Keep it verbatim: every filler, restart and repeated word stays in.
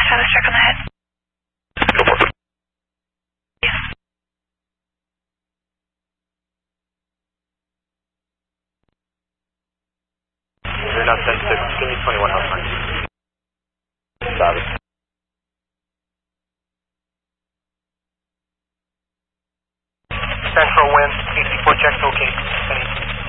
Status check on the head. You're not ten six, give me twenty-one house nine. Status.